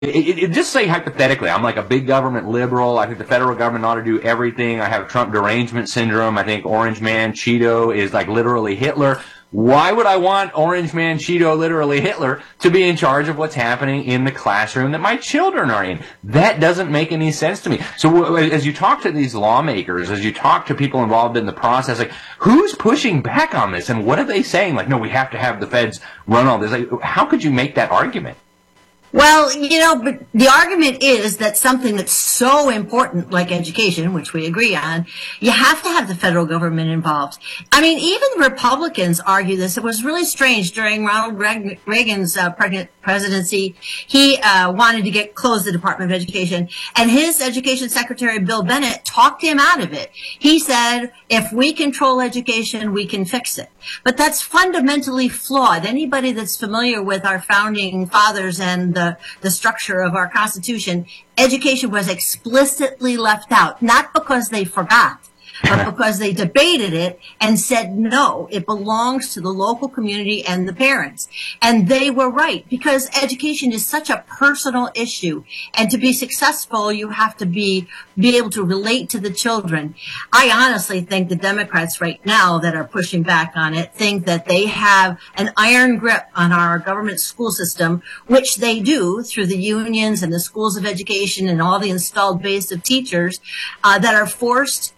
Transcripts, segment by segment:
Just say hypothetically, I'm like a big government liberal. I think the federal government ought to do everything. I have Trump derangement syndrome. I think Orange Man Cheeto is like literally Hitler. Why would I want Orange Man Cheeto, literally Hitler, to be in charge of what's happening in the classroom that my children are in? That doesn't make any sense to me. So as you talk to these lawmakers, as you talk to people involved in the process, like, who's pushing back on this, and what are they saying? Like, no, we have to have the feds run all this. Like, how could you make that argument? Well, but the argument is that something that's so important like education, which we agree on, you have to have the federal government involved. I mean, even Republicans argue this. It was really strange during Ronald Reagan's presidency. He wanted to close the Department of Education, and his education secretary, Bill Bennett, talked him out of it. He said, if we control education, we can fix it. But that's fundamentally flawed. Anybody that's familiar with our founding fathers and the structure of our Constitution, education was explicitly left out, not because they forgot, but because they debated it and said, no, it belongs to the local community and the parents. And they were right, because education is such a personal issue. And to be successful, you have to be able to relate to the children. I honestly think the Democrats right now that are pushing back on it think that they have an iron grip on our government school system, which they do through the unions and the schools of education and all the installed base of teachers that are forced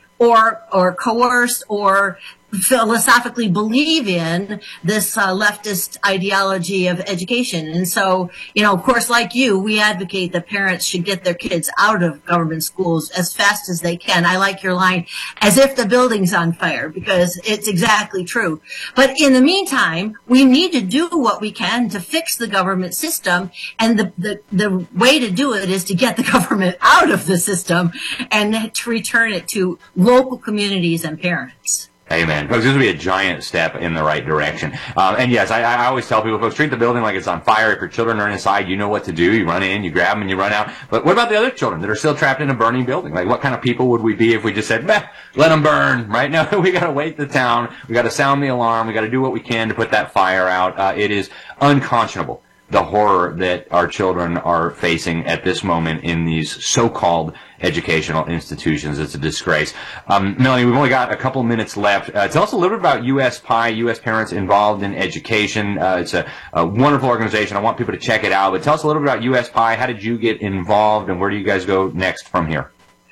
or coerced or philosophically believe in this leftist ideology of education. And so, of course, like you, we advocate that parents should get their kids out of government schools as fast as they can. I like your line, as if the building's on fire, because it's exactly true. But in the meantime, we need to do what we can to fix the government system. And the way to do it is to get the government out of the system and to return it to local communities and parents. Amen. Folks, this would be a giant step in the right direction. And yes, I always tell people, folks, treat the building like it's on fire. If your children are inside, you know what to do. You run in, you grab them, and you run out. But what about the other children that are still trapped in a burning building? Like, what kind of people would we be if we just said, let them burn, right? No, we got to wake the town. We got to sound the alarm. We got to do what we can to put that fire out. It is unconscionable, the horror that our children are facing at this moment in these so-called educational institutions. It's a disgrace. Melanie, we've only got a couple minutes left. Tell us a little bit about US PIE, U.S. Parents Involved in Education. It's a wonderful organization. I want people to check it out. But tell us a little bit about US PIE. How did you get involved, and where do you guys go next from here?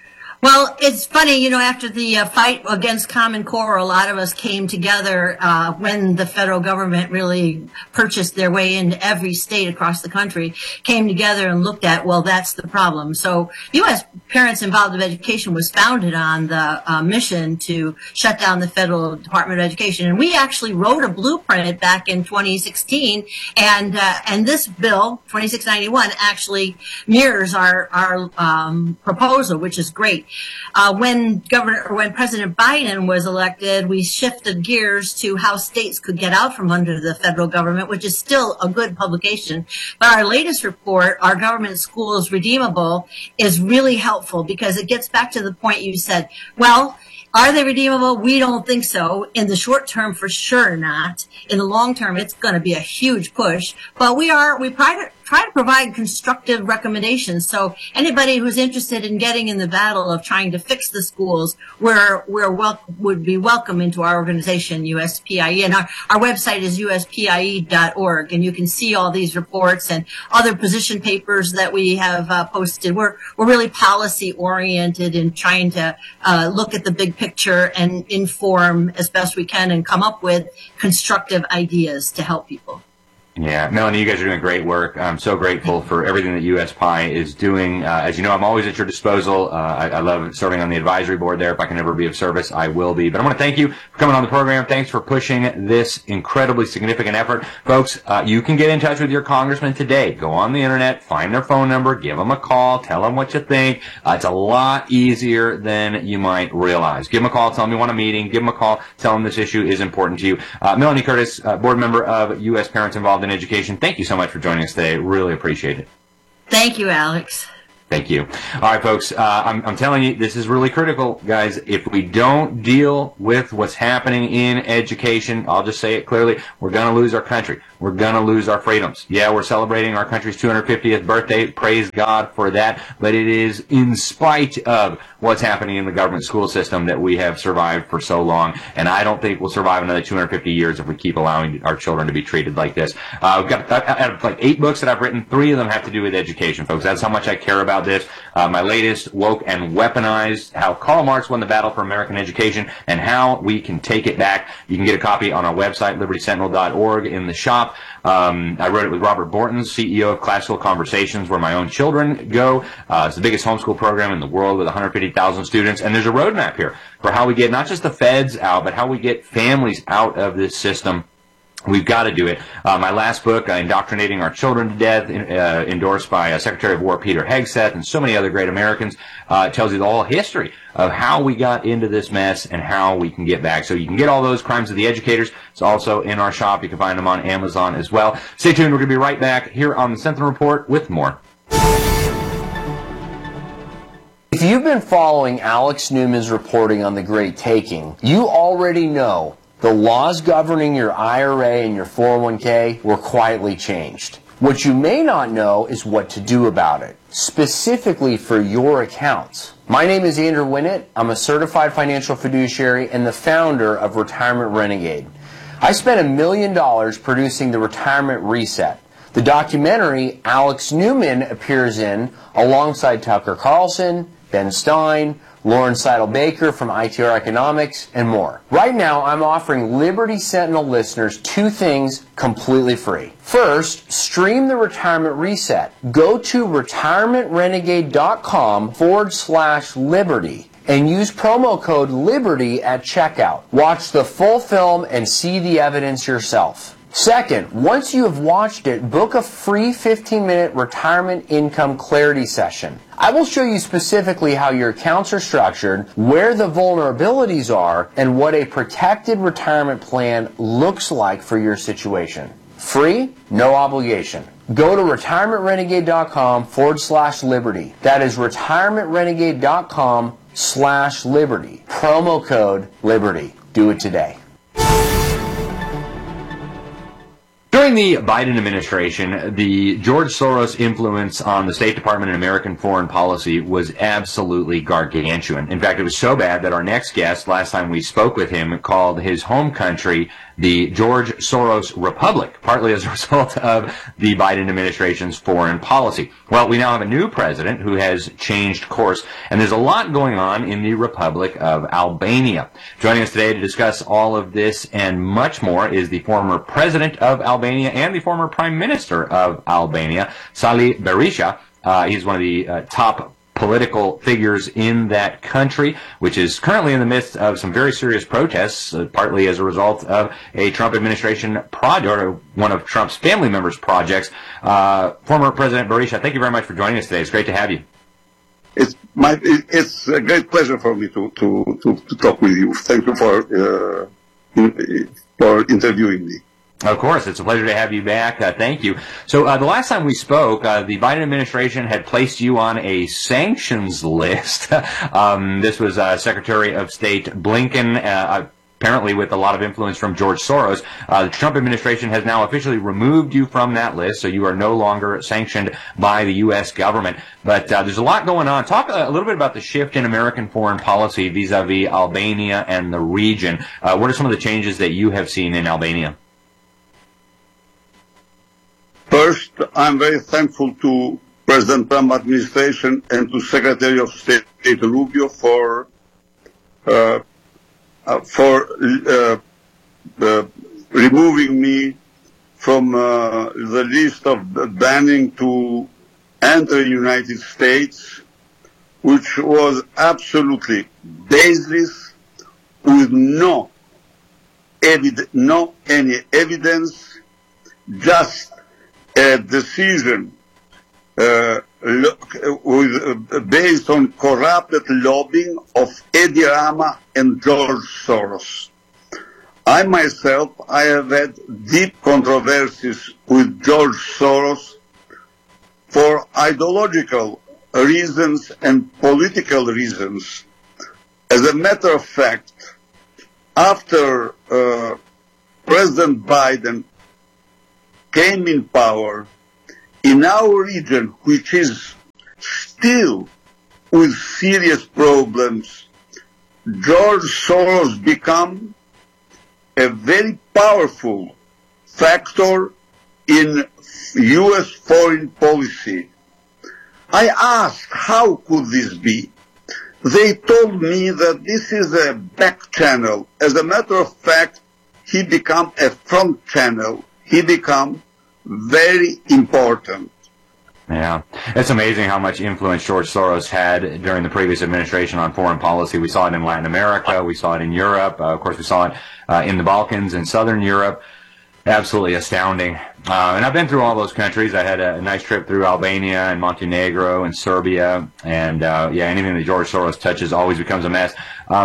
Well, it's funny, after the fight against Common Core, a lot of us came together when the federal government really purchased their way into every state across the country, came together and looked at, well, that's the problem. So U.S. Parents Involved in Education was founded on the mission to shut down the federal Department of Education. And we actually wrote a blueprint back in 2016. And this bill, 2691, actually mirrors our proposal, which is great. When President Biden was elected, we shifted gears to how states could get out from under the federal government, which is still a good publication. But our latest report, Our Government Schools Redeemable, is really helpful because it gets back to the point you said, well, are they redeemable? We don't think so. In the short term, for sure not. In the long term, it's going to be a huge push. But we try to provide constructive recommendations. So anybody who's interested in getting in the battle of trying to fix the schools, would be welcome into our organization, USPIE. And our website is uspie.org. And you can see all these reports and other position papers that we have posted. We're really policy oriented in trying to look at the big picture and inform as best we can and come up with constructive ideas to help people. Yeah, Melanie, you guys are doing great work. I'm so grateful for everything that US PIE is doing. As you know, I'm always at your disposal. I love serving on the advisory board there. If I can ever be of service, I will be. But I want to thank you for coming on the program. Thanks for pushing this incredibly significant effort. Folks, you can get in touch with your congressman today. Go on the internet, find their phone number, give them a call, tell them what you think. It's a lot easier than you might realize. Give them a call, tell them you want a meeting, give them a call, tell them this issue is important to you. Melanie Curtis, board member of US Parents Involved in Education, thank you so much for joining us today. Really appreciate it. Thank you, Alex. Thank you. All right, folks, I'm telling you, this is really critical, guys. If we don't deal with what's happening in education, I'll just say it clearly, we're going to lose our country. we're going to lose our freedoms. Yeah, we're celebrating our country's 250th birthday. Praise God for that. But it is in spite of what's happening in the government school system that we have survived for so long. And I don't think we'll survive another 250 years if we keep allowing our children to be treated like this. I've got like 8 books that I've written. 3 of them have to do with education, folks. That's how much I care about this. My latest, Woke and Weaponized, How Karl Marx Won the Battle for American Education and How We Can Take It Back. You can get a copy on our website, libertysentinel.org, in the shop. I wrote it with Robert Bortons, CEO of Classical Conversations, where my own children go. It's the biggest homeschool program in the world with 150,000 students. And there's a roadmap here for how we get not just the feds out, but how we get families out of this system. We've got to do it. My last book, Indoctrinating Our Children to Death, endorsed by Secretary of War Peter Hegseth and so many other great Americans, tells you the whole history of how we got into this mess and how we can get back. So you can get all those Crimes of the Educators. It's also in our shop. You can find them on Amazon as well. Stay tuned. We're going to be right back here on the Sentinel Report with more. If you've been following Alex Newman's reporting on the Great Taking, you already know the laws governing your IRA and your 401k were quietly changed. What you may not know is what to do about it, specifically for your accounts. My name is Andrew Winnett. I'm a certified financial fiduciary and the founder of Retirement Renegade. I spent $1 million producing the Retirement Reset, the documentary Alex Newman appears in alongside Tucker Carlson, Ben Stein, Lauren Seidel-Baker from ITR Economics, and more. Right now, I'm offering Liberty Sentinel listeners 2 things completely free. First, stream the Retirement Reset. Go to retirementrenegade.com/liberty and use promo code LIBERTY at checkout. Watch the full film and see the evidence yourself. Second, once you have watched it, book a free 15-minute retirement income clarity session. I will show you specifically how your accounts are structured, where the vulnerabilities are, and what a protected retirement plan looks like for your situation. Free, no obligation. Go to retirementrenegade.com/liberty. That is retirementrenegade.com/liberty. Promo code LIBERTY. Do it today. During the Biden administration, the George Soros influence on the State Department and American foreign policy was absolutely gargantuan. In fact, it was so bad that our next guest, last time we spoke with him, called his home country the George Soros Republic, partly as a result of the Biden administration's foreign policy. Well, we now have a new president who has changed course, and there's a lot going on in the Republic of Albania. Joining us today to discuss all of this and much more is the former president of Albania and the former prime minister of Albania, Sali Berisha. He's one of the top political figures in that country, which is currently in the midst of some very serious protests, partly as a result of a Trump administration project, or one of Trump's family members' projects. Former President Berisha, thank you very much for joining us today. It's great to have you. It's a great pleasure for me to talk with you. Thank you for interviewing me. Of course, it's a pleasure to have you back. Thank you. So the last time we spoke, the Biden administration had placed you on a sanctions list. This was Secretary of State Blinken, apparently with a lot of influence from George Soros. The Trump administration has now officially removed you from that list, so you are no longer sanctioned by the U.S. government. But there's a lot going on. Talk a little bit about the shift in American foreign policy vis-a-vis Albania and the region. What are some of the changes that you have seen in Albania? First, I'm very thankful to President Trump administration and to Secretary of State Rubio for removing me from the list of banning to enter the United States, which was absolutely baseless, with no any evidence, just a decision based on corrupted lobbying of Edi Rama and George Soros. I myself, I have had deep controversies with George Soros for ideological reasons and political reasons. As a matter of fact, after President Biden came in power, in our region, which is still with serious problems, George Soros became a very powerful factor in U.S. foreign policy. I asked, how could this be? They told me that this is a back channel. As a matter of fact, he became a front channel. He became very important. Yeah. It's amazing how much influence George Soros had during the previous administration on foreign policy. We saw it in Latin America. We saw it in Europe. Of course, we saw it in the Balkans and Southern Europe. Absolutely astounding. And I've been through all those countries. I had a nice trip through Albania and Montenegro and Serbia. And, anything that George Soros touches always becomes a mess.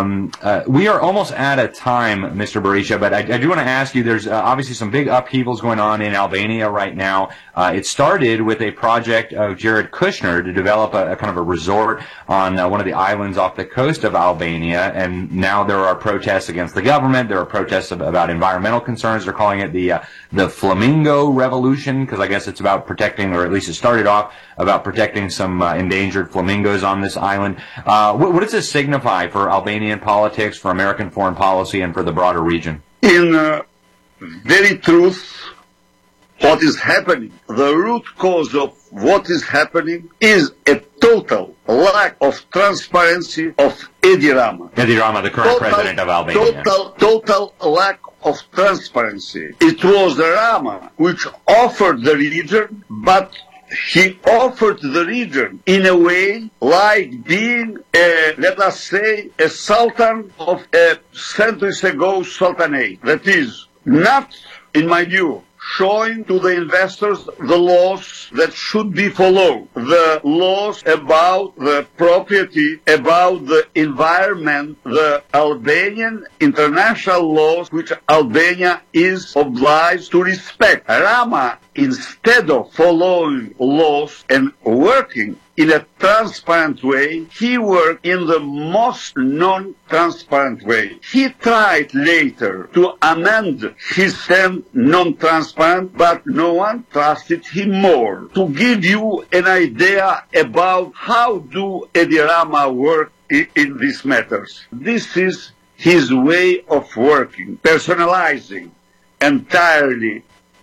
We are almost out of time, Mr. Berisha, but I do want to ask you, there's obviously some big upheavals going on in Albania right now. It started with a project of Jared Kushner to develop a kind of a resort on one of the islands off the coast of Albania, and now there are protests against the government. There are protests about environmental concerns. They're calling it the Flamingo Revolution, because I guess it's about protecting, or at least it started off about protecting some endangered flamingos on this island. What does this signify for Albanian politics, for American foreign policy, and for the broader region? In very truth, what is happening, the root cause of what is happening is a total lack of transparency of Edi Rama. Edi Rama, the current president of Albania. Total lack of transparency. It was Rama which offered the region, but he offered the region in a way like being, let us say, a sultan of a centuries ago sultanate. That is not, in my view, showing to the investors the laws that should be followed, the laws about the property, about the environment, the Albanian international laws which Albania is obliged to respect. Rama, instead of following laws and working in a transparent way, he worked in the most non-transparent way. He tried later to amend his then non-transparent, but no one trusted him more. To give you an idea about how do Edi Rama work in these matters, this is his way of working, personalizing entirely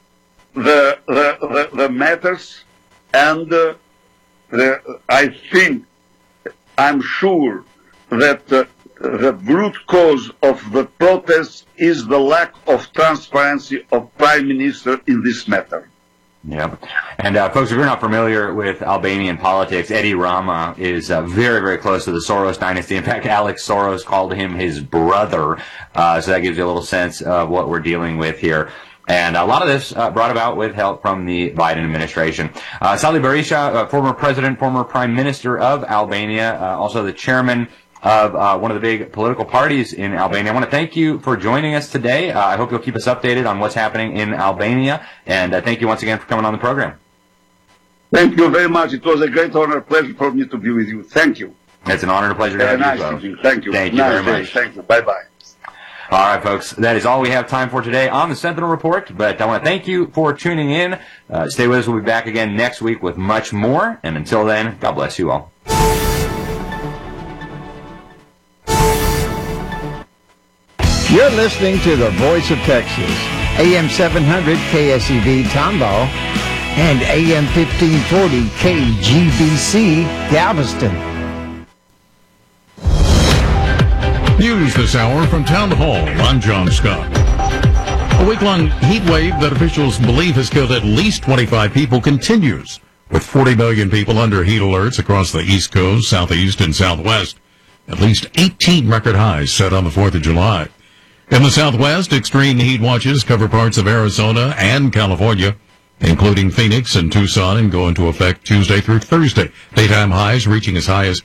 the matters, and I'm sure that the root cause of the protest is the lack of transparency of Prime Minister in this matter. Yeah. And folks, if you're not familiar with Albanian politics, Edi Rama is very, very close to the Soros dynasty. In fact, Alex Soros called him his brother. So that gives you a little sense of what we're dealing with here. And a lot of this brought about with help from the Biden administration. Sali Berisha, former president, former prime minister of Albania, also the chairman of one of the big political parties in Albania. I want to thank you for joining us today. I hope you'll keep us updated on what's happening in Albania. And thank you once again for coming on the program. Thank you very much. It was a great honor, pleasure for me to be with you. Thank you. It's an honor and a pleasure to have you both. Thank you. Thank you very much. Thank you. Bye-bye. All right, folks, that is all we have time for today on the Sentinel Report, but I want to thank you for tuning in. Stay with us. We'll be back again next week with much more, and until then, God bless you all. You're listening to the Voice of Texas, AM 700 KSEV Tomball and AM 1540 KGBC Galveston. News this hour from Town Hall. I'm John Scott. A week-long heat wave that officials believe has killed at least 25 people continues, with 40 million people under heat alerts across the East Coast, Southeast, and Southwest. At least 18 record highs set on the 4th of July. In the Southwest, extreme heat watches cover parts of Arizona and California, including Phoenix and Tucson, and go into effect Tuesday through Thursday. Daytime highs reaching as high as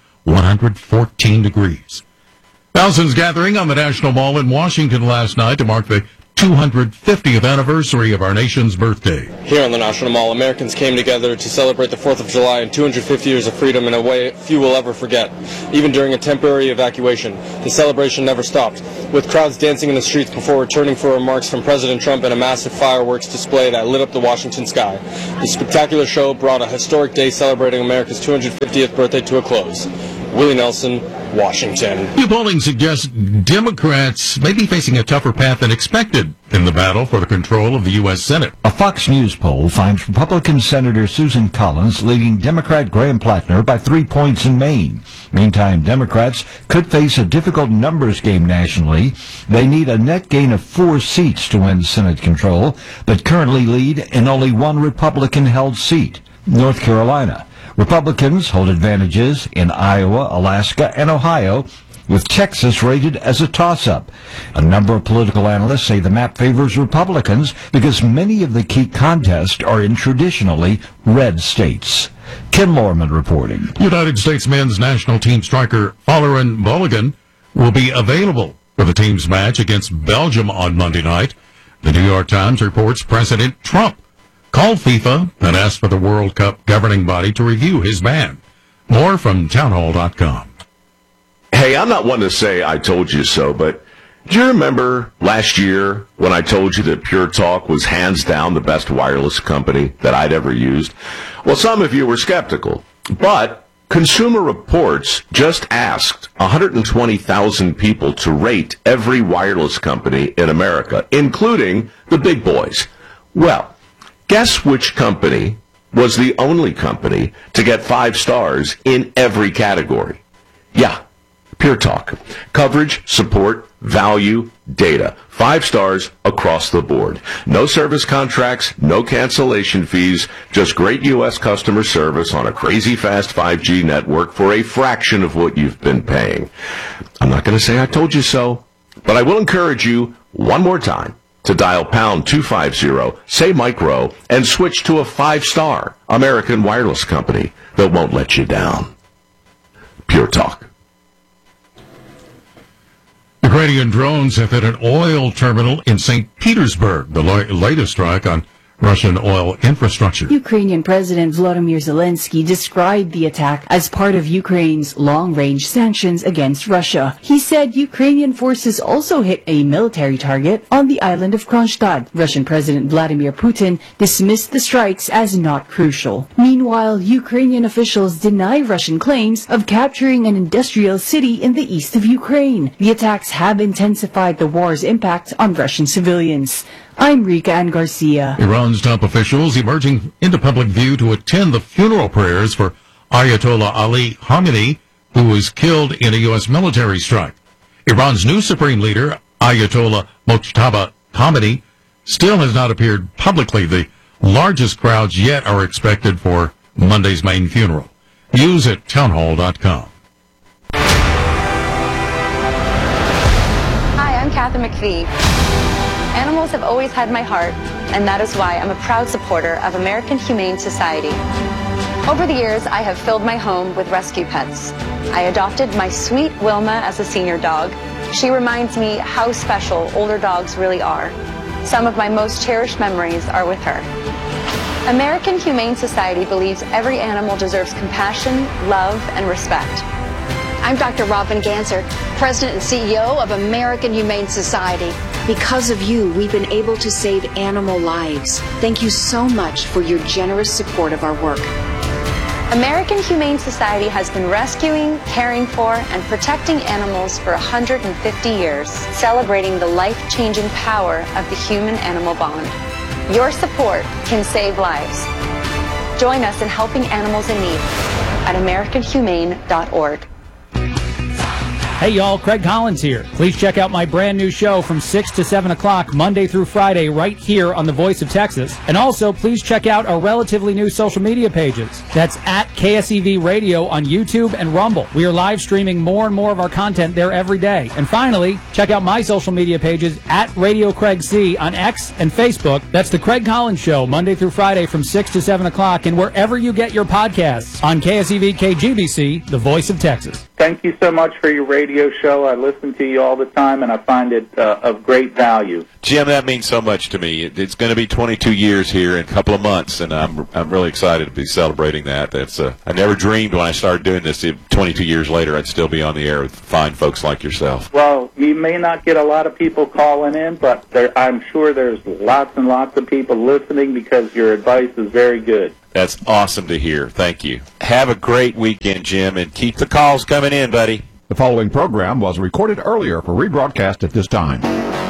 114 degrees. Thousands gathering on the National Mall in Washington last night to mark the 250th anniversary of our nation's birthday. Here on the National Mall, Americans came together to celebrate the 4th of July and 250 years of freedom in a way few will ever forget. Even during a temporary evacuation, the celebration never stopped, with crowds dancing in the streets before returning for remarks from President Trump and a massive fireworks display that lit up the Washington sky. The spectacular show brought a historic day celebrating America's 250th birthday to a close. Willie Nelson, Washington. New polling suggests Democrats may be facing a tougher path than expected in the battle for the control of the U.S. Senate. A Fox News poll finds Republican Senator Susan Collins leading Democrat Graham Plattner by 3 points in Maine. Meantime, Democrats could face a difficult numbers game nationally. They need a net gain of 4 seats to win Senate control, but currently lead in only one Republican-held seat, North Carolina. Republicans hold advantages in Iowa, Alaska, and Ohio, with Texas rated as a toss-up. A number of political analysts say the map favors Republicans because many of the key contests are in traditionally red states. Ken Lorman reporting. United States men's national team striker Folarin Balogun will be available for the team's match against Belgium on Monday night. The New York Times reports President Trump called FIFA and asked for the World Cup governing body to review his ban. More from townhall.com. Hey, I'm not one to say I told you so, but do you remember last year when I told you that Pure Talk was hands down the best wireless company that I'd ever used? Well, some of you were skeptical, but Consumer Reports just asked 120,000 people to rate every wireless company in America, including the big boys. Well, guess which company was the only company to get 5 stars in every category? Yeah, Pure Talk. Coverage, support, value, data. 5 stars across the board. No service contracts, no cancellation fees, just great U.S. customer service on a crazy fast 5G network for a fraction of what you've been paying. I'm not going to say I told you so, but I will encourage you one more time to dial pound 250, say micro, and switch to a 5-star American wireless company that won't let you down. Pure Talk. Ukrainian drones have hit an oil terminal in St. Petersburg, the latest strike on Russian oil infrastructure. Ukrainian President Volodymyr Zelensky described the attack as part of Ukraine's long-range sanctions against Russia. He said Ukrainian forces also hit a military target on the island of Kronstadt. Russian President Vladimir Putin dismissed the strikes as not crucial. Meanwhile, Ukrainian officials deny Russian claims of capturing an industrial city in the east of Ukraine. The attacks have intensified the war's impact on Russian civilians. I'm Rika Ann Garcia. Iran's top officials emerging into public view to attend the funeral prayers for Ayatollah Ali Khamenei, who was killed in a U.S. military strike. Iran's new supreme leader, Ayatollah Mojtaba Khamenei, still has not appeared publicly. The largest crowds yet are expected for Monday's main funeral. News at townhall.com. Hi, I'm Kathy McPhee. Animals have always had my heart, and that is why I'm a proud supporter of American Humane Society. Over the years, I have filled my home with rescue pets. I adopted my sweet Wilma as a senior dog. She reminds me how special older dogs really are. Some of my most cherished memories are with her. American Humane Society believes every animal deserves compassion, love, and respect. I'm Dr. Robin Ganser, President and CEO of American Humane Society. Because of you, we've been able to save animal lives. Thank you so much for your generous support of our work. American Humane Society has been rescuing, caring for, and protecting animals for 150 years, celebrating the life-changing power of the human-animal bond. Your support can save lives. Join us in helping animals in need at AmericanHumane.org. Hey y'all, Craig Collins here. Please check out my brand new show from 6 to 7 o'clock Monday through Friday right here on The Voice of Texas. And also, please check out our relatively new social media pages. That's at KSEV Radio on YouTube and Rumble. We are live streaming more and more of our content there every day. And finally, check out my social media pages at Radio Craig C on X and Facebook. That's The Craig Collins Show Monday through Friday from 6 to 7 o'clock and wherever you get your podcasts on KSEV KGBC, The Voice of Texas. thank you so much for your radio show. I listen to you all the time, and I find it of great value. Jim, that means so much to me. It's going to be 22 years here in a couple of months, and I'm really excited to be celebrating that. I never dreamed when I started doing this, 22 years later, I'd still be on the air with fine folks like yourself. Well, you may not get a lot of people calling in, but I'm sure there's lots and lots of people listening because your advice is very good. That's awesome to hear. Thank you. Have a great weekend, Jim, and keep the calls coming in, buddy. The following program was recorded earlier for rebroadcast at this time.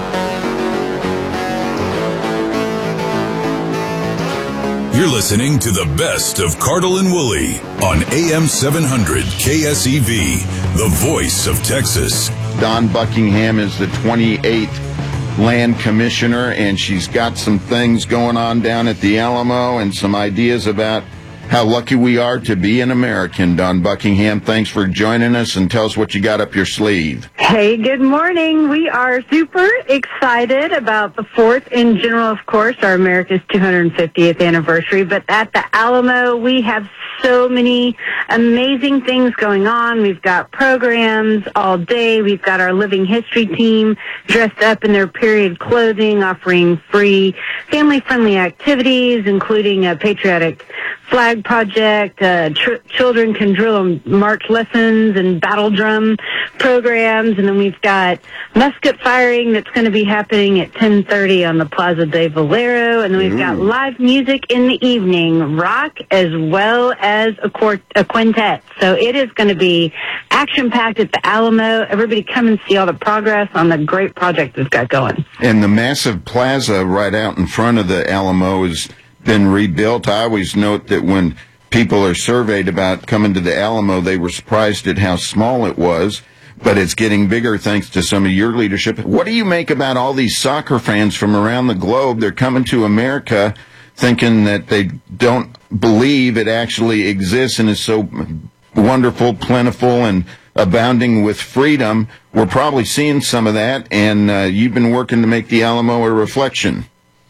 You're listening to the best of Cardle and Woolley on AM 700 KSEV, the voice of Texas. Dawn Buckingham is the 28th land commissioner, and she's got some things going on down at the Alamo and some ideas about how lucky we are to be an American. Dawn Buckingham, thanks for joining us, and tell us what you got up your sleeve. Hey, good morning. We are super excited about the 4th in general, of course, our America's 250th anniversary. But at the Alamo, we have so many amazing things going on. We've got programs all day. We've got our Living History team dressed up in their period clothing, offering free family-friendly activities, including a patriotic flag project. Children can drill march lessons and battle drum programs. And then we've got musket firing that's going to be happening at 10:30 on the Plaza de Valero. And then we've got live music in the evening, rock as well as a quintet. So it is going to be action-packed at the Alamo. Everybody come and see all the progress on the great project we've got going. And the massive plaza right out in front of the Alamo has been rebuilt. I always note that when people are surveyed about coming to the Alamo, they were surprised at how small it was, but it's getting bigger thanks to some of your leadership. What do you make about all these soccer fans from around the globe? They're coming to America thinking that they don't believe it actually exists and is so wonderful, plentiful, and abounding with freedom. We're probably seeing some of that, and you've been working to make the Alamo a reflection.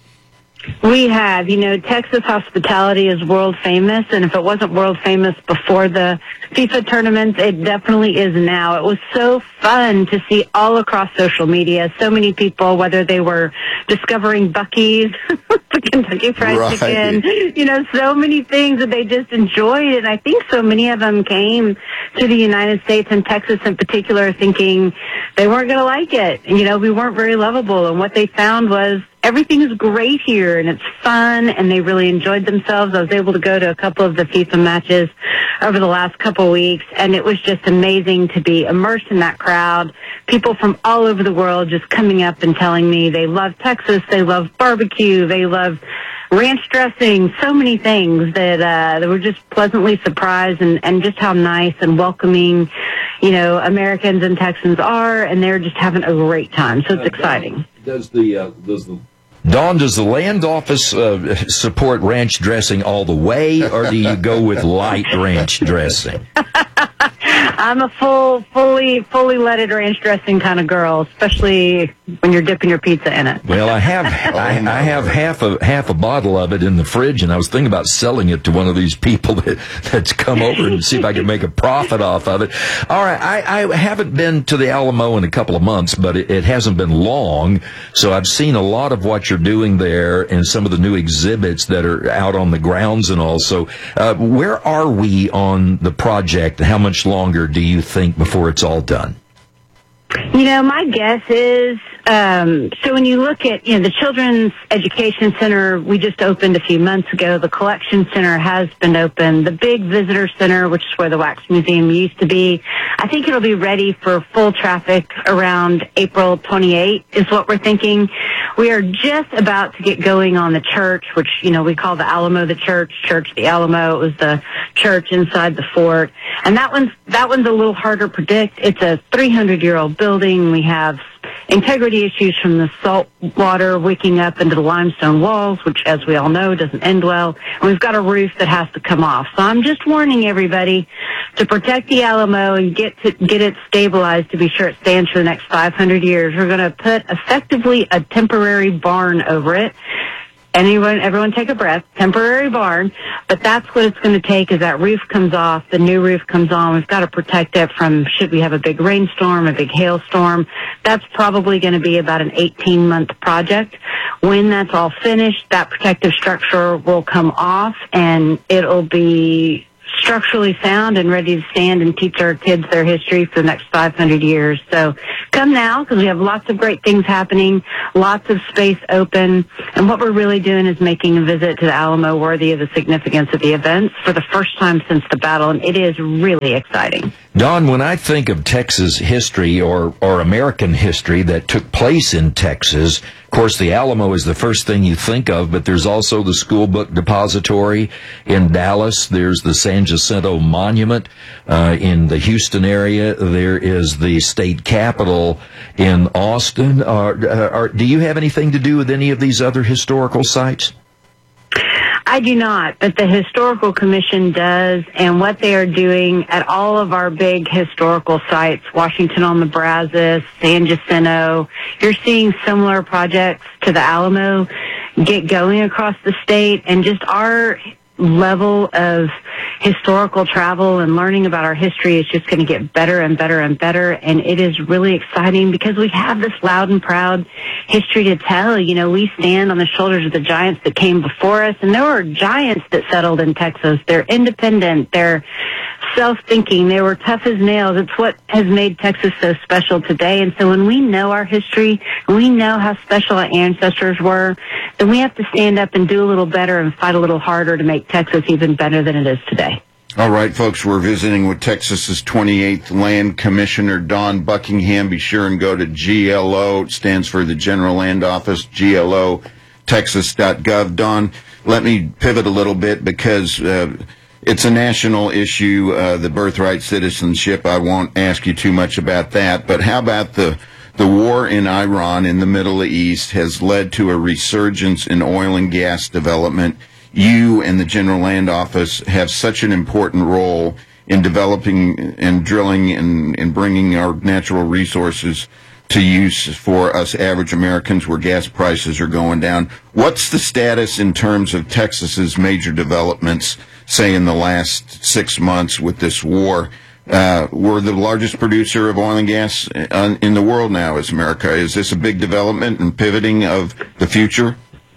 We have. Texas hospitality is world famous, and if it wasn't world famous before the FIFA tournaments, it definitely is now. It was so fun to see all across social media, so many people, whether they were discovering Buc-ee's, the Kentucky Fried Chicken, so many things that they just enjoyed, and I think so many of them came to the United States and Texas in particular thinking they weren't going to like it. We weren't very lovable, and what they found was everything is great here, and it's fun, and they really enjoyed themselves. I was able to go to a couple of the FIFA matches over the last couple of weeks, and it was just amazing to be immersed in that crowd. People from all over the world just coming up and telling me they love Texas, they love barbecue, they love ranch dressing, so many things that were just pleasantly surprised, and just how nice and welcoming, Americans and Texans are, and they're just having a great time. So it's exciting. Does the land office support ranch dressing all the way, or do you go with light ranch dressing? I'm a fully leaded ranch dressing kind of girl, especially when you're dipping your pizza in it. Well, I have half a bottle of it in the fridge, and I was thinking about selling it to one of these people that's come over and see if I can make a profit off of it. All right, I haven't been to the Alamo in a couple of months, but it hasn't been long, so I've seen a lot of what you're doing there and some of the new exhibits that are out on the grounds and all. So where are we on the project? How much longer do you think before it's all done? My guess is, so when you look at, the Children's Education Center, we just opened a few months ago. The Collection Center has been opened. The big visitor center, which is where the Wax Museum used to be, I think it'll be ready for full traffic around April 28th is what we're thinking. We are just about to get going on the church, which, we call the Alamo the church the Alamo. It was the church inside the fort. And that one's a little harder to predict. It's a 300-year-old building. We have integrity issues from the salt water wicking up into the limestone walls, which, as we all know, doesn't end well. And we've got a roof that has to come off. So I'm just warning everybody to protect the Alamo and get it stabilized to be sure it stands for the next 500 years. We're going to put effectively a temporary barn over it. everyone take a breath, temporary barn, but that's what it's going to take. As that roof comes off, the new roof comes on, we've got to protect it from, should we have a big rainstorm, a big hailstorm. That's probably going to be about an 18-month project. When that's all finished, that protective structure will come off, and it'll be structurally sound and ready to stand and teach our kids their history for the next 500 years. So come now, because we have lots of great things happening, lots of space open, and what we're really doing is making a visit to the Alamo worthy of the significance of the events for the first time since the battle, and it is really exciting. Don, when I think of Texas history or American history that took place in Texas, of course, the Alamo is the first thing you think of, but there's also the School Book Depository in Dallas. There's the San Jacinto Monument in the Houston area. There is the state capitol in Austin. Do you have anything to do with any of these other historical sites? I do not, but the Historical Commission does, and what they are doing at all of our big historical sites, Washington on the Brazos, San Jacinto, you're seeing similar projects to the Alamo get going across the state, and just our level of historical travel and learning about our history is just going to get better and better and better, and it is really exciting because we have this loud and proud history to tell. You know, we stand on the shoulders of the giants that came before us, and there were giants that settled in Texas. They're independent, they're self-thinking, they were tough as nails. It's what has made Texas so special today. And so when we know our history, and we know how special our ancestors were, then we have to stand up and do a little better and fight a little harder to make Texas even better than it is today. All right, folks, we're visiting with Texas's 28th Land Commissioner, Dawn Buckingham. Be sure and go to GLO. It stands for the General Land Office, GLO, texas.gov. Dawn, let me pivot a little bit because it's a national issue, the birthright citizenship. I won't ask you too much about that. But how about the war in Iran in the Middle East has led to a resurgence in oil and gas development. You and the General Land Office have such an important role in developing and drilling and bringing our natural resources to use for us average Americans where gas prices are going down. What's the status in terms of Texas's major developments, say in the last 6 months with this war? We're the largest producer of oil and gas in the world now is America. Is this a big development and pivoting of the future?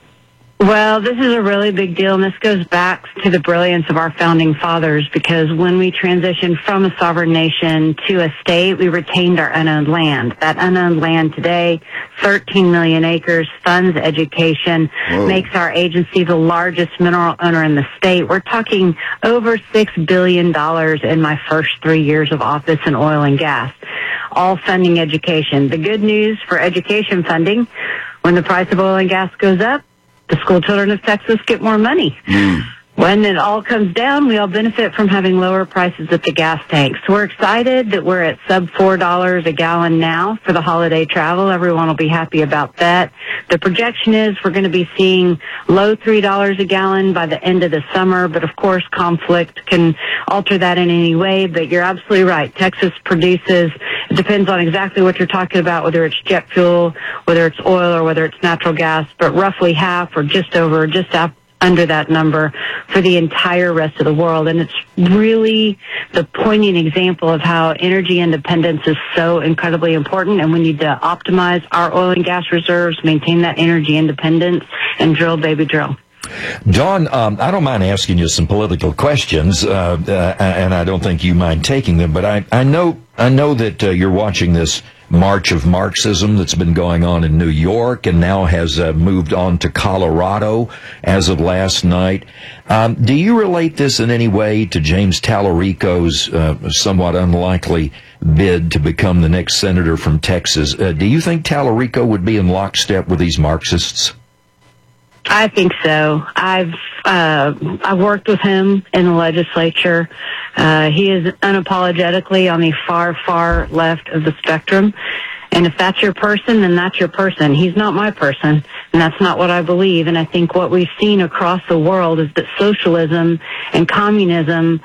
Well, this is a really big deal, and this goes back to the brilliance of our founding fathers, because when we transitioned from a sovereign nation to a state, we retained our unowned land. That unowned land today, 13 million acres, funds education, makes our agency the largest mineral owner in the state. We're talking over $6 billion in my first 3 years of office in oil and gas, all funding education. The good news for education funding, when the price of oil and gas goes up, the school children of Texas get more money. When it all comes down, we all benefit from having lower prices at the gas tanks. So we're excited that we're at sub $4 a gallon now for the holiday travel. Everyone will be happy about that. The projection is we're going to be seeing low $3 a gallon by the end of the summer, but of course conflict can alter that in any way. But you're absolutely right. Texas produces, it depends on exactly what you're talking about, whether it's jet fuel, whether it's oil, or whether it's natural gas, but roughly half or just under that number for the entire rest of the world. And it's really the poignant example of how energy independence is so incredibly important, and we need to optimize our oil and gas reserves, maintain that energy independence, and drill, baby, drill. Dawn, I don't mind asking you some political questions, and I don't think you mind taking them, but I know that you're watching this March of Marxism that's been going on in New York and now has moved on to Colorado as of last night. Do you relate this in any way to James Tallarico's somewhat unlikely bid to become the next senator from Texas? Do you think Tallarico would be in lockstep with these Marxists? I think so. I've worked with him in the legislature. He is unapologetically on the far, far left of the spectrum. And if that's your person, then that's your person. He's not my person, and that's not what I believe. And I think what we've seen across the world is that socialism and communism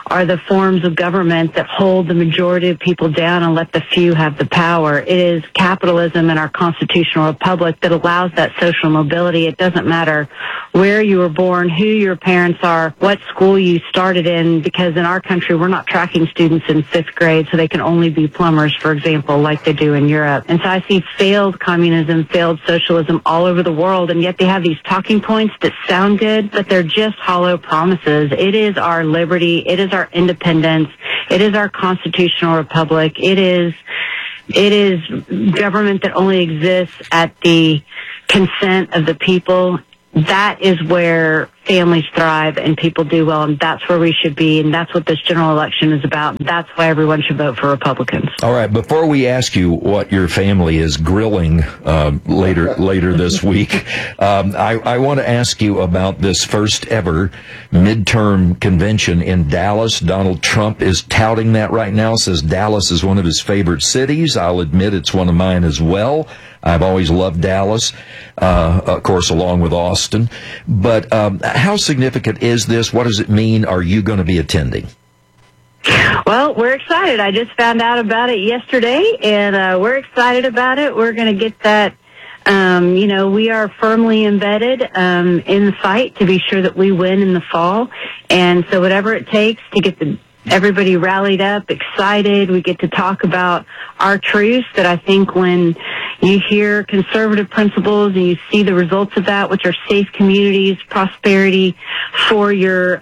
are the forms of government that hold the majority of people down and let the few have the power. It is capitalism and our constitutional republic that allows that social mobility. It doesn't matter where you were born, who your parents are, what school you started in, because in our country we're not tracking students in 5th grade so they can only be plumbers, for example, like they do in Europe. And so I see failed communism, failed socialism all over the world, and yet they have these talking points that sound good, but they're just hollow promises. It is our liberty. It is our independence. It is our constitutional republic. It is government that only exists at the consent of the people. That is where families thrive and people do well, and that's where we should be, and that's what this general election is about. That's why everyone should vote for Republicans. All right, before we ask you what your family is grilling later this week, I want to ask you about this first ever midterm convention in Dallas. Donald Trump is touting that right now, says Dallas is one of his favorite cities. I'll admit it's one of mine as well. I've always loved Dallas, of course, along with Austin. But how significant is this? What does it mean? Are you going to be attending? Well, we're excited. I just found out about it yesterday, and we're excited about it. We're going to get that. We are firmly embedded in the fight to be sure that we win in the fall. And so whatever it takes to get everybody rallied up, excited. We get to talk about our truths that I think when you hear conservative principles and you see the results of that, which are safe communities, prosperity for your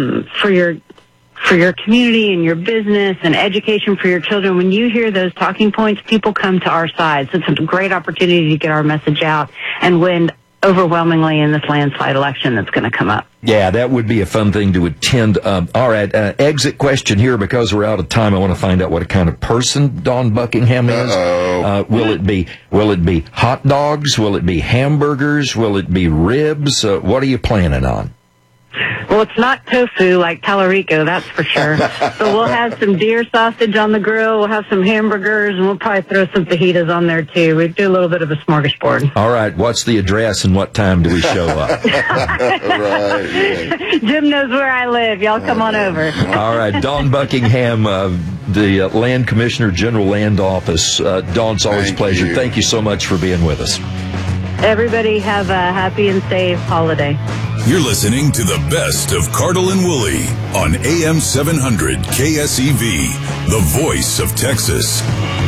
community and your business and education for your children, when you hear those talking points, people come to our side. So it's a great opportunity to get our message out and win overwhelmingly in this landslide election that's going to come up. Yeah, that would be a fun thing to attend. All right, exit question here because we're out of time. I want to find out what kind of person Dawn Buckingham is. Will it be hot dogs? Will it be hamburgers? Will it be ribs? What are you planning on? Well, it's not tofu like Tallarico, that's for sure. So we'll have some deer sausage on the grill, we'll have some hamburgers, and we'll probably throw some fajitas on there, too. We do a little bit of a smorgasbord. All right, what's the address and what time do we show up? Jim knows where I live. Y'all come on over. All right, Dawn Buckingham, the Land Commissioner, General Land Office. Dawn, it's always a pleasure. Thank you so much for being with us. Everybody have a happy and safe holiday. You're listening to the best of Cardle and Woolley on AM 700 KSEV, the voice of Texas.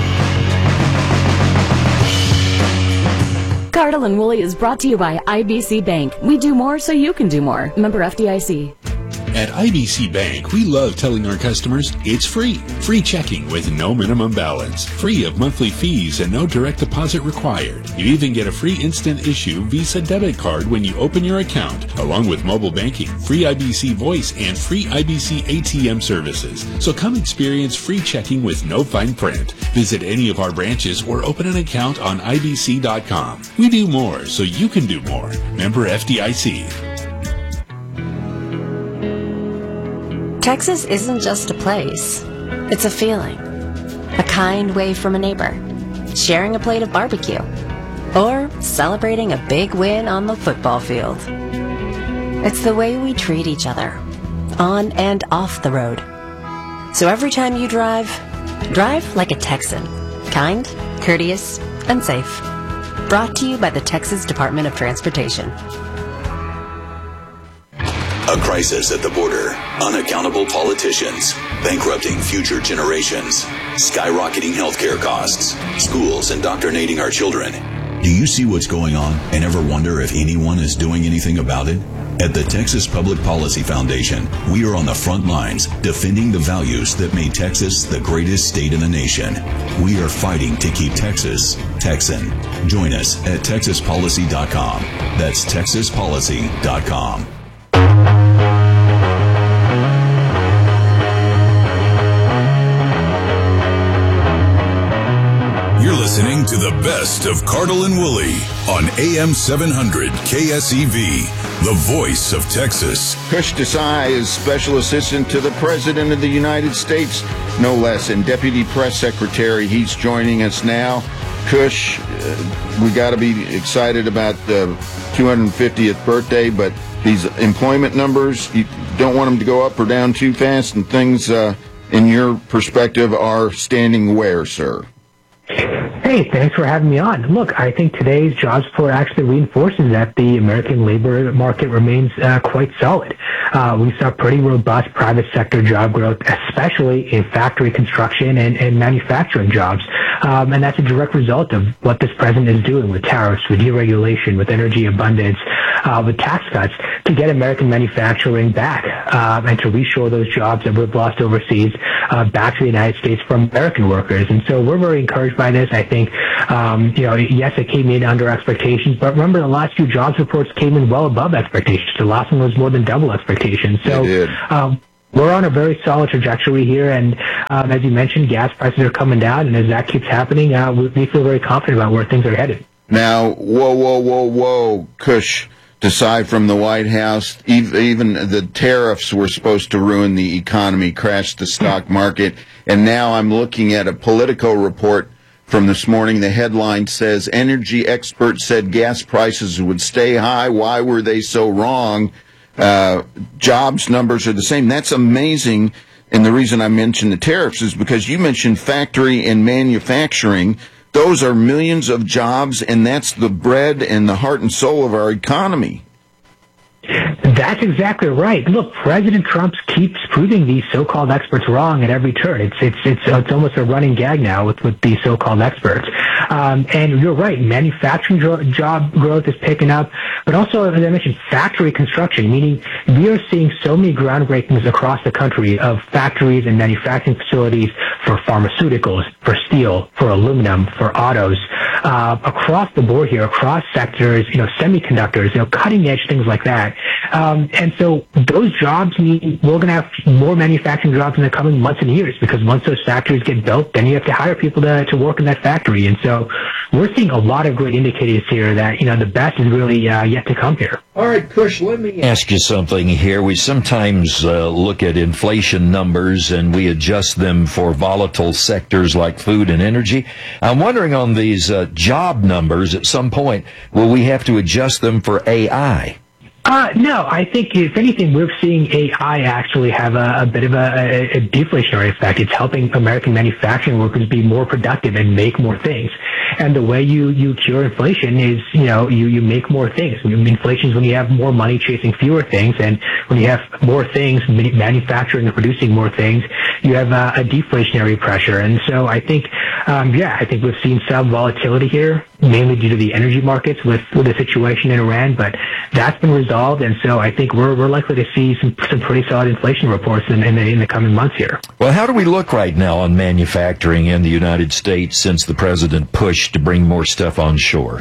Cardle and Woolley is brought to you by IBC Bank. We do more so you can do more. Member FDIC. At IBC Bank, we love telling our customers it's free. Free checking with no minimum balance. Free of monthly fees and no direct deposit required. You even get a free instant issue Visa debit card when you open your account, along with mobile banking, free IBC voice, and free IBC ATM services. So come experience free checking with no fine print. Visit any of our branches or open an account on IBC.com. We do more so you can do more. Member FDIC. Texas isn't just a place. It's a feeling. A kind wave from a neighbor. Sharing a plate of barbecue. Or celebrating a big win on the football field. It's the way we treat each other. On and off the road. So every time you drive like a Texan. Kind, courteous, and safe. Brought to you by the Texas Department of Transportation. A crisis at the border, unaccountable politicians, bankrupting future generations, skyrocketing healthcare costs, schools indoctrinating our children. Do you see what's going on and ever wonder if anyone is doing anything about it? At the Texas Public Policy Foundation, we are on the front lines defending the values that made Texas the greatest state in the nation. We are fighting to keep Texas Texan. Join us at TexasPolicy.com. That's TexasPolicy.com. You're listening to the best of Cardle and Woolley on AM 700 KSEV, the voice of Texas. Kush Desai is Special Assistant to the President of the United States, no less, and Deputy Press Secretary. He's joining us now. Kush, we got to be excited about the 250th birthday, but these employment numbers, you don't want them to go up or down too fast, and things, in your perspective, are standing where, sir? Hey, thanks for having me on. Look, I think today's jobs report actually reinforces that the American labor market remains quite solid. We saw pretty robust private sector job growth, especially in factory construction and manufacturing jobs. And that's a direct result of what this president is doing with tariffs, with deregulation, with energy abundance, with tax cuts to get American manufacturing back and to reshore those jobs that we've lost overseas back to the United States from American workers. And so we're very encouraged by this. I think, yes, it came in under expectations, but remember the last few jobs reports came in well above expectations. The last one was more than double expectations. So we're on a very solid trajectory here, and as you mentioned, gas prices are coming down, and as that keeps happening, we feel very confident about where things are headed. Now, whoa, Kush, aside from the White House, even the tariffs were supposed to ruin the economy, crash the stock market, and now I'm looking at a Politico report from this morning. The headline says, energy experts said gas prices would stay high. Why were they so wrong? Jobs numbers are the same. That's amazing. And the reason I mentioned the tariffs is because you mentioned factory and manufacturing. Those are millions of jobs, and that's the bread and the heart and soul of our economy. That's exactly right. Look, President Trump keeps proving these so-called experts wrong at every turn. It's almost a running gag now with these so-called experts. And you're right, manufacturing job growth is picking up, but also, as I mentioned, factory construction, meaning we are seeing so many groundbreakings across the country of factories and manufacturing facilities for pharmaceuticals, for steel, for aluminum, for autos, across the board here, across sectors, semiconductors, cutting edge things like that. And so those jobs mean we're going to have more manufacturing jobs in the coming months and years, because once those factories get built, then you have to hire people to work in that factory. And so we're seeing a lot of great indicators here that, the best is really yet to come here. All right, Kush, let me ask you something here. We sometimes look at inflation numbers and we adjust them for volatile sectors like food and energy. I'm wondering on these job numbers at some point, will we have to adjust them for AI? No, I think if anything, we're seeing AI actually have a bit of a deflationary effect. It's helping American manufacturing workers be more productive and make more things. And the way you cure inflation is, you make more things. Inflation is when you have more money chasing fewer things, and when you have more things manufacturing and producing more things, you have a deflationary pressure. And so I think, I think we've seen some volatility here, mainly due to the energy markets with the situation in Iran, but that's been resolved. And so I think we're likely to see some pretty solid inflation reports in the coming months here. Well, how do we look right now on manufacturing in the United States since the president pushed to bring more stuff onshore?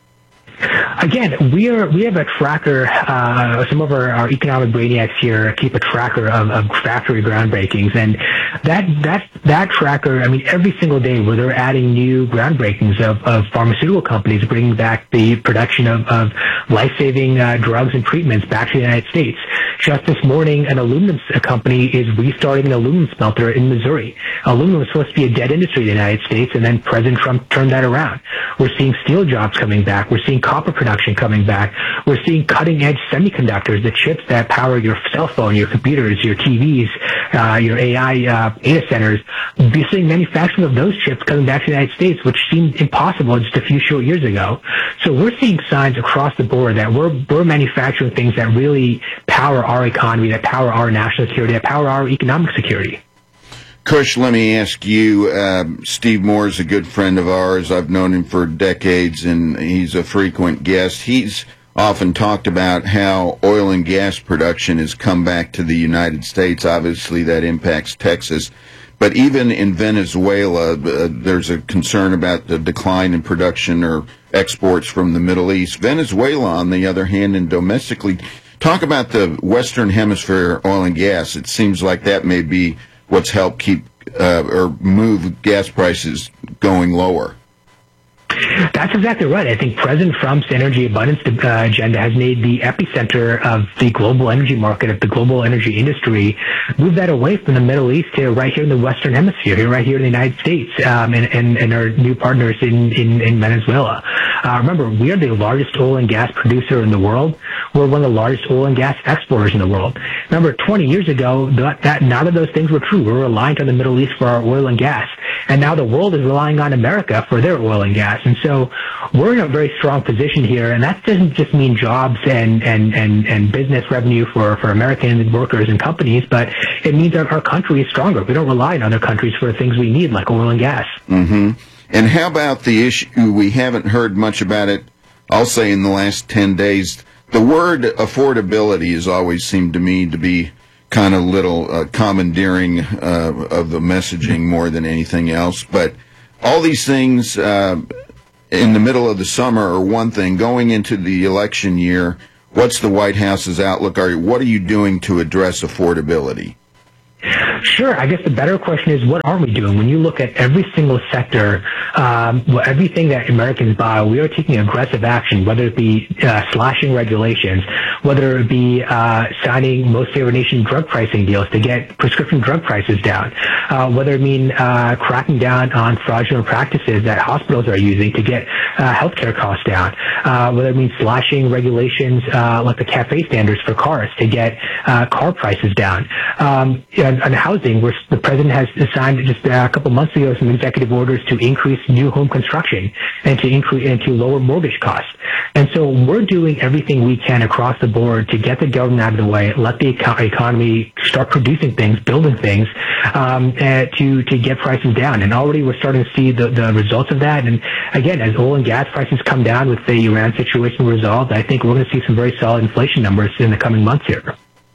Again, we have a tracker. Some of our economic brainiacs here keep a tracker of factory groundbreakings, and that tracker. I mean, every single day where they're adding new groundbreakings of pharmaceutical companies bringing back the production of life-saving drugs and treatments back to the United States. Just this morning, an aluminum company is restarting an aluminum smelter in Missouri. Aluminum was supposed to be a dead industry in the United States, and then President Trump turned that around. We're seeing steel jobs coming back. We're seeing copper production coming back. We're seeing cutting-edge semiconductors, the chips that power your cell phone, your computers, your TVs, your AI data centers. We're seeing manufacturing of those chips coming back to the United States, which seemed impossible just a few short years ago. So we're seeing signs across the board that we're manufacturing things that really power our economy, that power our national security, that power our economic security. Kush, let me ask you, Steve Moore is a good friend of ours. I've known him for decades, and he's a frequent guest. He's often talked about how oil and gas production has come back to the United States. Obviously, that impacts Texas. But even in Venezuela, there's a concern about the decline in production or exports from the Middle East. Venezuela, on the other hand, and domestically, talk about the Western Hemisphere oil and gas. It seems like that may be what's helped keep or move gas prices going lower. That's exactly right. I think President Trump's energy abundance agenda has made the epicenter of the global energy market, of the global energy industry, move that away from the Middle East to right here in the Western Hemisphere, right here in the United States, and our new partners in Venezuela. Remember, we are the largest oil and gas producer in the world. We're one of the largest oil and gas exporters in the world. Remember, 20 years ago, that none of those things were true. We were reliant on the Middle East for our oil and gas. And now the world is relying on America for their oil and gas. And so we're in a very strong position here. And that doesn't just mean jobs and business revenue for American workers and companies, but it means that our country is stronger. We don't rely on other countries for things we need, like oil and gas. Mm-hmm. And how about the issue, we haven't heard much about it, I'll say in the last 10 days, the word affordability has always seemed to me to be kind of little commandeering of the messaging more than anything else. But all these things in the middle of the summer are one thing. Going into the election year, what's the White House's outlook? What are you doing to address affordability? Sure. I guess the better question is, what are we doing? When you look at every single sector, everything that Americans buy, we are taking aggressive action, whether it be slashing regulations, whether it be signing most favored nation drug pricing deals to get prescription drug prices down, whether it mean cracking down on fraudulent practices that hospitals are using to get healthcare costs down, whether it means slashing regulations like the CAFE standards for cars to get car prices down. On housing, where the president has signed just a couple months ago some executive orders to increase new home construction and to lower mortgage costs. And so we're doing everything we can across the board to get the government out of the way, let the economy start producing things, building things, to get prices down. And already we're starting to see the results of that. And again, as oil and gas prices come down with the Iran situation resolved, I think we're going to see some very solid inflation numbers in the coming months here.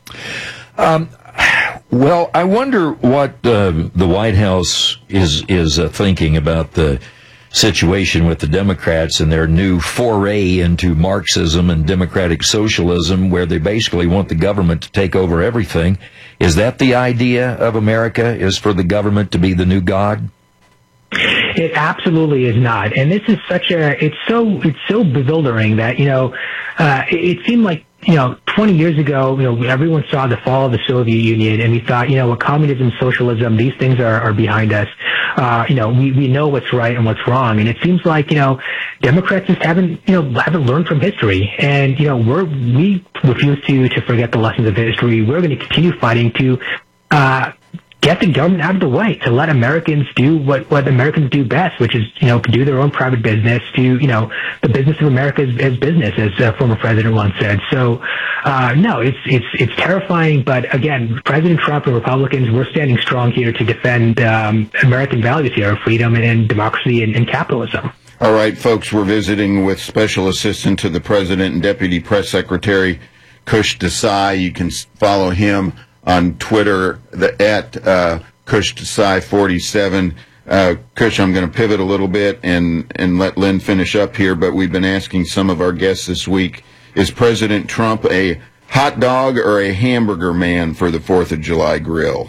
Well, I wonder what the White House is thinking about the situation with the Democrats and their new foray into Marxism and democratic socialism, where they basically want the government to take over everything. Is that the idea of America, is for the government to be the new God? It absolutely is not. And this is it's so bewildering that, it seemed like, 20 years ago, everyone saw the fall of the Soviet Union, and we thought, with communism, socialism, these things are behind us. We know what's right and what's wrong, and it seems like, Democrats just haven't learned from history, and we refuse to forget the lessons of history. We're going to continue fighting to get the government out of the way, to let Americans do what Americans do best, which is, to do their own private business, to, the business of America is business, as a former president once said. So, no, it's terrifying. But again, President Trump and Republicans, we're standing strong here to defend American values here, freedom and democracy and capitalism. All right, folks, we're visiting with Special Assistant to the President and Deputy Press Secretary Kush Desai. You can follow him on Twitter at Kush Desai 47. Kush, I'm going to pivot a little bit and let Lynn finish up here, but we've been asking some of our guests this week, is President Trump a hot dog or a hamburger man for the 4th of July grill?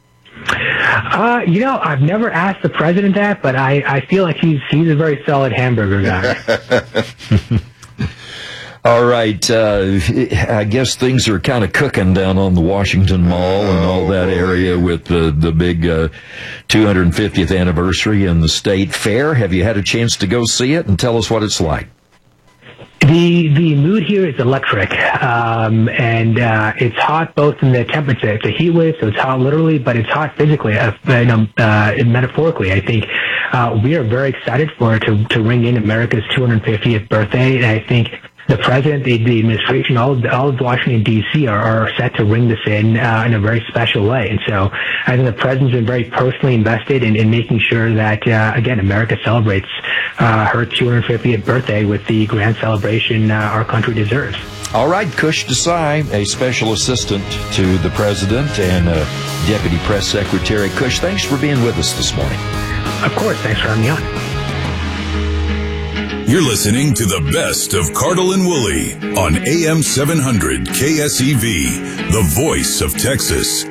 I've never asked the president that, but I feel like he's a very solid hamburger guy. All right. I guess things are kind of cooking down on the Washington Mall and all that area with the big 250th anniversary in the State Fair. Have you had a chance to go see it, and tell us what it's like? The mood here is electric, and it's hot both in the temperature. It's a heat wave, so it's hot literally, but it's hot physically, metaphorically. I think we are very excited for it to ring in America's 250th birthday, and I think the president, the administration, all of Washington, D.C. are set to ring this in a very special way. And so I think the president's been very personally invested in making sure that, again, America celebrates her 250th birthday with the grand celebration our country deserves. All right, Kush Desai, a special assistant to the president and deputy press secretary. Kush, thanks for being with us this morning. Of course. Thanks for having me on. You're listening to the best of Cardle and Woolley on AM 700 KSEV, the voice of Texas.